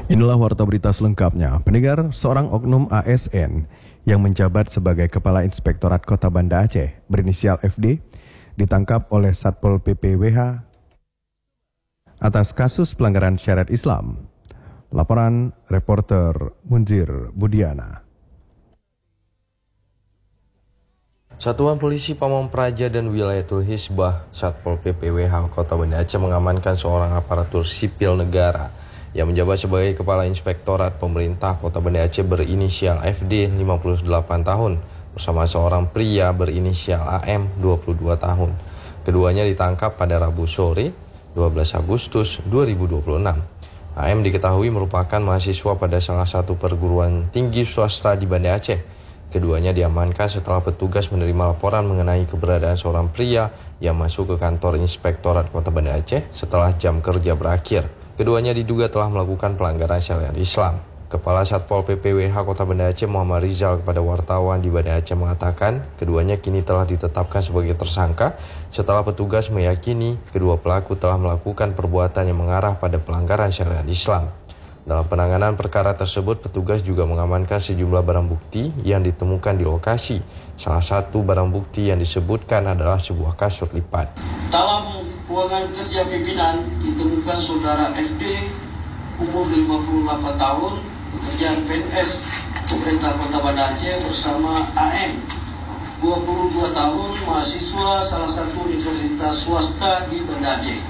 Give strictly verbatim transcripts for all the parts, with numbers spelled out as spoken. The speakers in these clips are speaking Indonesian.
Inilah warta berita selengkapnya. Pendengar, seorang oknum A S N yang menjabat sebagai Kepala Inspektorat Kota Banda Aceh berinisial F D ditangkap oleh Satpol P P W H atas kasus pelanggaran syariat Islam. Laporan reporter Munzir Budiana. Satuan Polisi Pamong Praja dan Wilayatul Hisbah Satpol P P W H Kota Banda Aceh mengamankan seorang aparatur sipil negara yang menjabat sebagai Kepala Inspektorat Pemerintah Kota Banda Aceh berinisial F D lima puluh delapan tahun bersama seorang pria berinisial A M dua puluh dua tahun. Keduanya ditangkap pada Rabu sore dua belas Agustus dua ribu dua puluh enam. A M diketahui merupakan mahasiswa pada salah satu perguruan tinggi swasta di Banda Aceh. Keduanya diamankan setelah petugas menerima laporan mengenai keberadaan seorang pria yang masuk ke kantor Inspektorat Kota Banda Aceh setelah jam kerja berakhir. Keduanya diduga telah melakukan pelanggaran syariat Islam. Kepala Satpol P P W H Kota Banda Aceh Muhammad Rizal kepada wartawan di Banda Aceh mengatakan keduanya kini telah ditetapkan sebagai tersangka setelah petugas meyakini kedua pelaku telah melakukan perbuatan yang mengarah pada pelanggaran syariat Islam. Dalam penanganan perkara tersebut, petugas juga mengamankan sejumlah barang bukti yang ditemukan di lokasi. Salah satu barang bukti yang disebutkan adalah sebuah kasur lipat. Dalam ruangan kerja pimpinan ditemukan saudara F D, umur lima puluh delapan tahun, pekerjaan P N S Pemerintah Kota Banda Aceh bersama A M, dua puluh dua tahun, mahasiswa salah satu universitas swasta di Banda Aceh.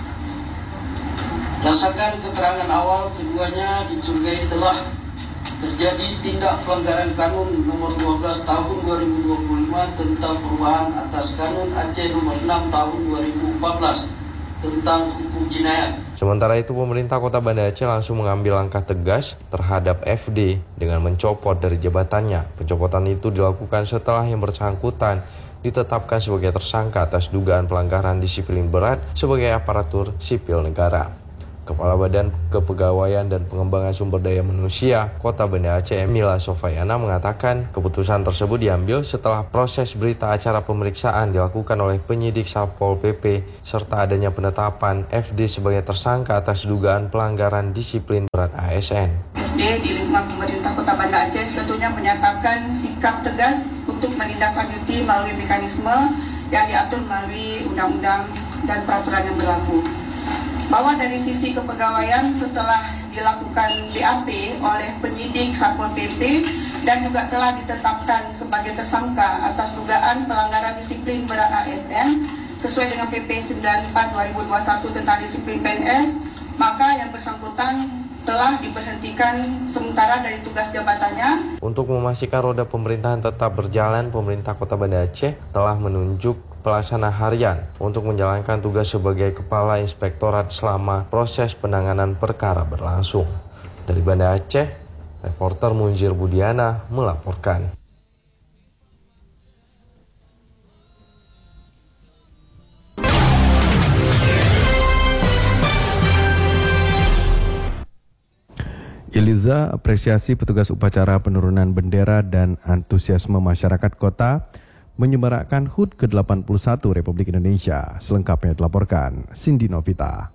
Berdasarkan keterangan awal, keduanya dicurigai telah terjadi tindak pelanggaran Kanun nomor dua belas tahun dua ribu dua puluh lima tentang perubahan atas Kanun Aceh nomor enam tahun dua ribu empat belas tentang hukum jinayat. Sementara itu, pemerintah Kota Banda Aceh langsung mengambil langkah tegas terhadap F D dengan mencopot dari jabatannya. Pencopotan itu dilakukan setelah yang bersangkutan ditetapkan sebagai tersangka atas dugaan pelanggaran disiplin berat sebagai aparatur sipil negara. Kepala Badan Kepegawaian dan Pengembangan Sumber Daya Manusia Kota Banda Aceh Mila Sofayana mengatakan keputusan tersebut diambil setelah proses berita acara pemeriksaan dilakukan oleh penyidik Satpol P P serta adanya penetapan F D sebagai tersangka atas dugaan pelanggaran disiplin berat A S N. F D di lingkungan pemerintah Kota Banda Aceh tentunya menyatakan sikap tegas untuk menindaklanjuti melalui mekanisme yang diatur melalui undang-undang dan peraturan yang berlaku. Bahwa dari sisi kepegawaian setelah dilakukan B A P oleh penyidik Satpol P P dan juga telah ditetapkan sebagai tersangka atas dugaan pelanggaran disiplin berat A S N sesuai dengan P P sembilan puluh empat dua ribu dua puluh satu tentang disiplin P N S, maka yang bersangkutan telah diberhentikan sementara dari tugas jabatannya. Untuk memastikan roda pemerintahan tetap berjalan, pemerintah Kota Banda Aceh telah menunjuk pelaksana harian untuk menjalankan tugas sebagai Kepala Inspektorat selama proses penanganan perkara berlangsung. Dari Banda Aceh, reporter Munzir Budiana melaporkan. Iliza apresiasi petugas upacara penurunan bendera dan antusiasme masyarakat kota menyemarakkan H U T ke delapan puluh satu Republik Indonesia. Selengkapnya dilaporkan Cindy Novita.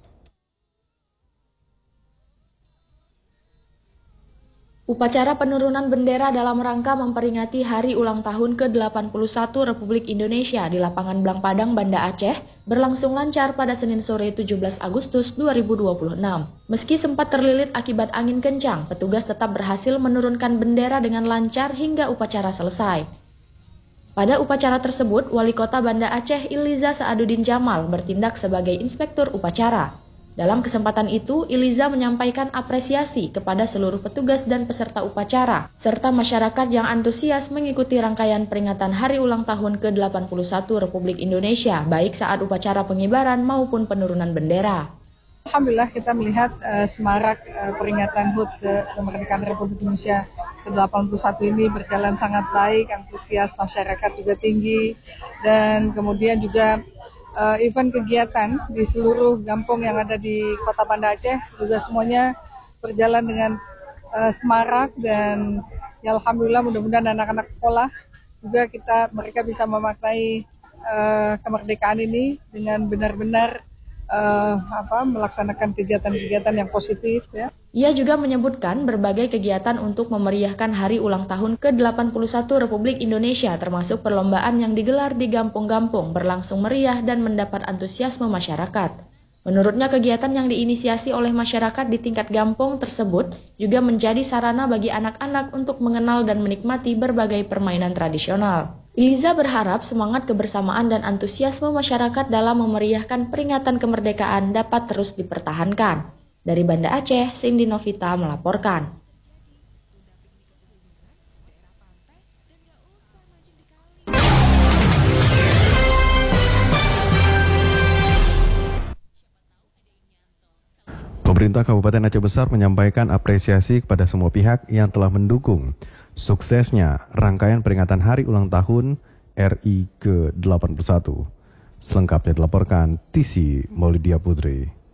Upacara penurunan bendera dalam rangka memperingati hari ulang tahun ke delapan puluh satu Republik Indonesia di lapangan Blang Padang, Banda Aceh berlangsung lancar pada Senin sore tujuh belas Agustus dua ribu dua puluh enam. Meski sempat terlilit akibat angin kencang, petugas tetap berhasil menurunkan bendera dengan lancar hingga upacara selesai. Pada upacara tersebut, Wali Kota Banda Aceh Iliza Saaduddin Jamal bertindak sebagai inspektur upacara. Dalam kesempatan itu, Iliza menyampaikan apresiasi kepada seluruh petugas dan peserta upacara, serta masyarakat yang antusias mengikuti rangkaian peringatan Hari Ulang Tahun ke delapan puluh satu Republik Indonesia, baik saat upacara pengibaran maupun penurunan bendera. Alhamdulillah kita melihat uh, semarak uh, peringatan H U T ke kemerdekaan Republik Indonesia ke delapan puluh satu ini berjalan sangat baik, antusias masyarakat juga tinggi, dan kemudian juga Uh, event kegiatan di seluruh kampung yang ada di Kota Banda Aceh juga semuanya berjalan dengan uh, semarak, dan ya alhamdulillah mudah-mudahan anak-anak sekolah juga kita mereka bisa memaknai uh, kemerdekaan ini dengan benar-benar uh, apa, melaksanakan kegiatan-kegiatan yang positif ya. Ia juga menyebutkan berbagai kegiatan untuk memeriahkan hari ulang tahun ke delapan puluh satu Republik Indonesia termasuk perlombaan yang digelar di gampung-gampung berlangsung meriah dan mendapat antusiasme masyarakat. Menurutnya kegiatan yang diinisiasi oleh masyarakat di tingkat gampung tersebut juga menjadi sarana bagi anak-anak untuk mengenal dan menikmati berbagai permainan tradisional. Iliza berharap semangat kebersamaan dan antusiasme masyarakat dalam memeriahkan peringatan kemerdekaan dapat terus dipertahankan. Dari Banda Aceh, Cindy Novita melaporkan. Pemerintah Kabupaten Aceh Besar menyampaikan apresiasi kepada semua pihak yang telah mendukung suksesnya rangkaian peringatan Hari Ulang Tahun R I ke delapan puluh satu. Selengkapnya dilaporkan Tisi Maulidia Putri.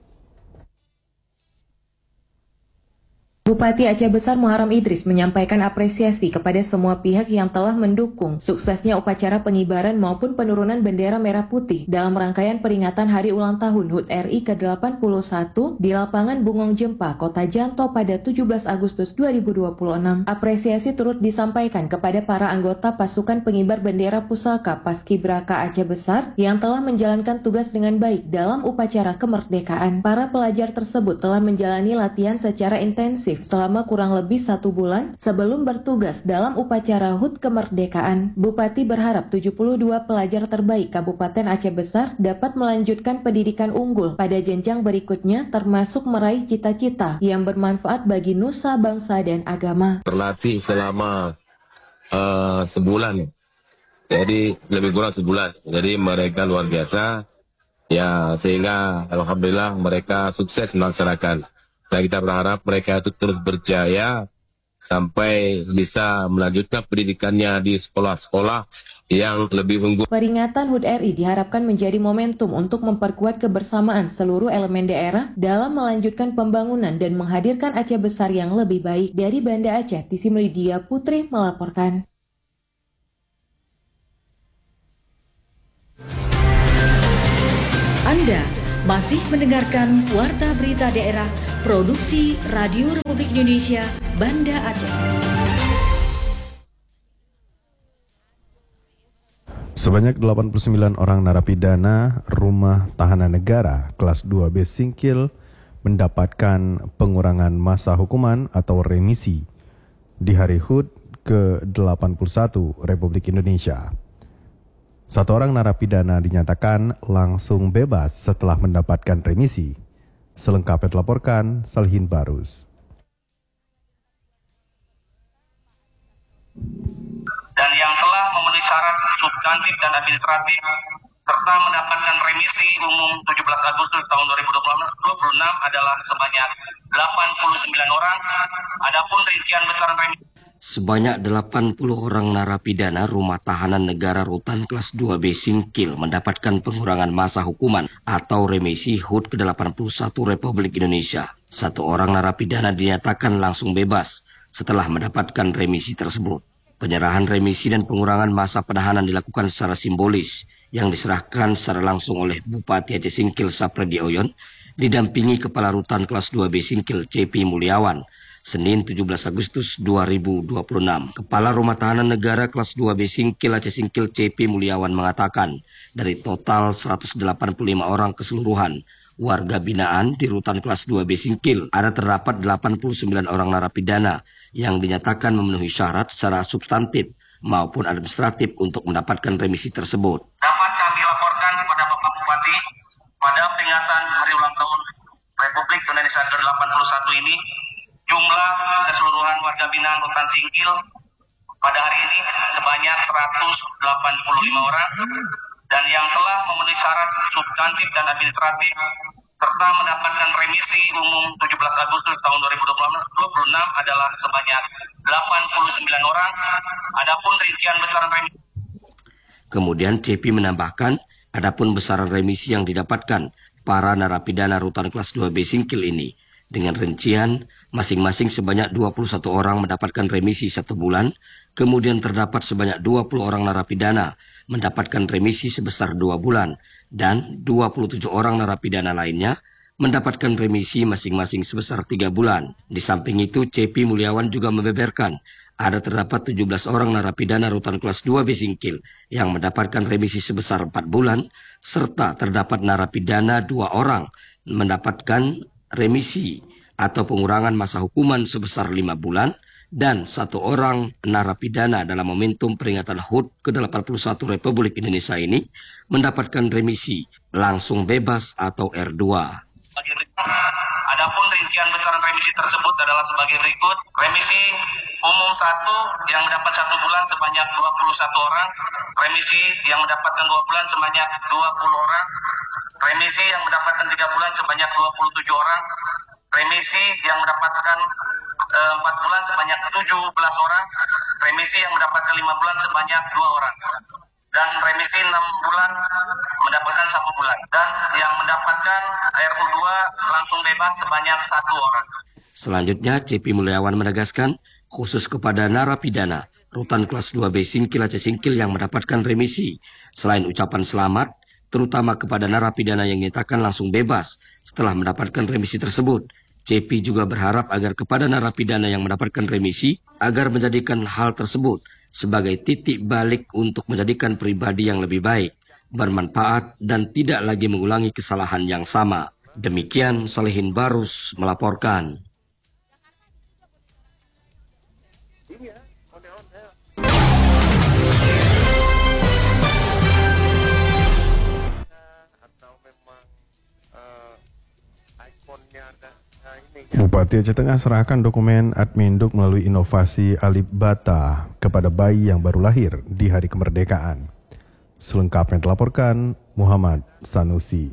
Bupati Aceh Besar Muharram Idris menyampaikan apresiasi kepada semua pihak yang telah mendukung suksesnya upacara pengibaran maupun penurunan bendera merah putih dalam rangkaian peringatan Hari Ulang Tahun H U T R I ke delapan puluh satu di lapangan Bungong Jempa, Kota Janto pada tujuh belas Agustus dua ribu dua puluh enam. Apresiasi turut disampaikan kepada para anggota pasukan pengibar bendera pusaka Paskibraka Aceh Besar yang telah menjalankan tugas dengan baik dalam upacara kemerdekaan. Para pelajar tersebut telah menjalani latihan secara intensif selama kurang lebih satu bulan sebelum bertugas dalam upacara H U T kemerdekaan. Bupati berharap tujuh puluh dua pelajar terbaik Kabupaten Aceh Besar dapat melanjutkan pendidikan unggul pada jenjang berikutnya termasuk meraih cita-cita yang bermanfaat bagi nusa, bangsa, dan agama. Terlatih selama uh, sebulan, jadi lebih kurang sebulan. Jadi mereka luar biasa, ya sehingga alhamdulillah mereka sukses melaksanakan. Dan kita berharap mereka itu terus berjaya sampai bisa melanjutkan pendidikannya di sekolah-sekolah yang lebih unggul. Peringatan H U T R I diharapkan menjadi momentum untuk memperkuat kebersamaan seluruh elemen daerah dalam melanjutkan pembangunan dan menghadirkan Aceh Besar yang lebih baik. Dari Banda Aceh, Tisi Maulidia Putri melaporkan. Anda masih mendengarkan Warta Berita Daerah Produksi Radio Republik Indonesia Banda Aceh. Sebanyak delapan puluh sembilan orang narapidana Rumah Tahanan Negara kelas dua B Singkil mendapatkan pengurangan masa hukuman atau remisi di hari H U T ke delapan puluh satu Republik Indonesia. Satu orang narapidana dinyatakan langsung bebas setelah mendapatkan remisi. Selengkapnya dilaporkan Salhin Barus. Dan yang telah memenuhi syarat substantif dan administratif serta mendapatkan remisi umum tujuh belas Agustus tahun dua ribu dua puluh enam adalah sebanyak delapan puluh sembilan orang. Adapun rincian besaran remisi sebanyak delapan puluh orang narapidana Rumah Tahanan Negara Rutan Kelas dua B Singkil mendapatkan pengurangan masa hukuman atau remisi H U T ke delapan puluh satu Republik Indonesia. Satu orang narapidana dinyatakan langsung bebas setelah mendapatkan remisi tersebut. Penyerahan remisi dan pengurangan masa penahanan dilakukan secara simbolis yang diserahkan secara langsung oleh Bupati Aceh Singkil Sapredi Oyon didampingi Kepala Rutan Kelas dua B Singkil C P Mulyawan Senin tujuh belas Agustus dua ribu dua puluh enam. Kepala Rumah Tahanan Negara Kelas dua B Singkil Aceh Singkil C P Mulyawan mengatakan, dari total seratus delapan puluh lima orang keseluruhan warga binaan di Rutan Kelas dua B Singkil, ada terdapat delapan puluh sembilan orang narapidana yang dinyatakan memenuhi syarat secara substantif maupun administratif untuk mendapatkan remisi tersebut. Dapat kami laporkan kepada Bapak Bupati, pada peringatan Hari Ulang Tahun Republik Indonesia ke delapan puluh satu ini, jumlah keseluruhan warga binaan Rutan Singkil pada hari ini sebanyak seratus delapan puluh lima orang, dan yang telah memenuhi syarat substantif dan administratif serta mendapatkan remisi umum tujuh belas Agustus tahun dua ribu dua puluh enam adalah sebanyak delapan puluh sembilan orang. Adapun rincian besaran remisi. Kemudian C P menambahkan, adapun besaran remisi yang didapatkan para narapidana Rutan Kelas dua B Singkil ini dengan rincian masing-masing sebanyak dua puluh satu orang mendapatkan remisi satu bulan, kemudian terdapat sebanyak dua puluh orang narapidana mendapatkan remisi sebesar dua bulan dan dua puluh tujuh orang narapidana lainnya mendapatkan remisi masing-masing sebesar tiga bulan. Di samping itu, C P Mulyawan juga membeberkan ada terdapat tujuh belas orang narapidana rutan kelas dua B Singkil yang mendapatkan remisi sebesar empat bulan, serta terdapat narapidana dua orang mendapatkan remisi atau pengurangan masa hukuman sebesar lima bulan, dan satu orang narapidana dalam momentum peringatan H U T ke delapan puluh satu Republik Indonesia ini mendapatkan remisi langsung bebas atau R dua. Adapun rincian besaran remisi tersebut adalah sebagai berikut. Remisi umum satu yang mendapat satu bulan sebanyak dua puluh satu orang. Remisi yang mendapatkan dua bulan sebanyak dua puluh orang. Remisi yang mendapatkan tiga bulan sebanyak dua puluh tujuh orang. Remisi yang mendapatkan eh, empat bulan sebanyak tujuh belas orang. Remisi yang mendapatkan lima bulan sebanyak dua orang. Dan remisi enam bulan mendapatkan satu bulan. Dan yang mendapatkan R U dua langsung bebas sebanyak satu orang. Selanjutnya, C P Mulyawan menegaskan khusus kepada narapidana rutan kelas dua B Singkil Aceh Singkil yang mendapatkan remisi, selain ucapan selamat, terutama kepada narapidana yang dinyatakan langsung bebas setelah mendapatkan remisi tersebut, C P juga berharap agar kepada narapidana yang mendapatkan remisi agar menjadikan hal tersebut sebagai titik balik untuk menjadikan pribadi yang lebih baik, bermanfaat, dan tidak lagi mengulangi kesalahan yang sama. Demikian Salihin Barus melaporkan. Bupati Aceh Tengah serahkan dokumen Adminduk melalui inovasi Alibata kepada bayi yang baru lahir di hari kemerdekaan. Selengkapnya dilaporkan Muhammad Sanusi.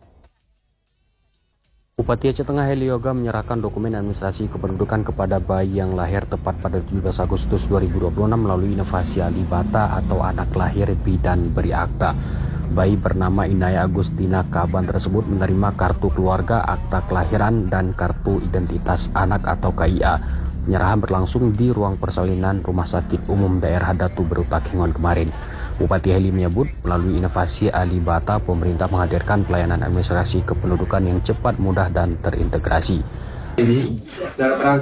Bupati Aceh Tengah Heli Yoga menyerahkan dokumen administrasi kependudukan kepada bayi yang lahir tepat pada tujuh belas Agustus dua ribu dua puluh enam melalui inovasi Alibata atau anak lahir bidan beri akta. Bayi bernama Inaya Agustina Kaban tersebut menerima kartu keluarga, akta kelahiran, dan kartu identitas anak atau K I A. Penyerahan berlangsung di ruang persalinan Rumah Sakit Umum Daerah Datu Beruta Kengon kemarin. Bupati Heli menyebut melalui inovasi Alibata, pemerintah menghadirkan pelayanan administrasi kependudukan yang cepat, mudah, dan terintegrasi. Ini dalam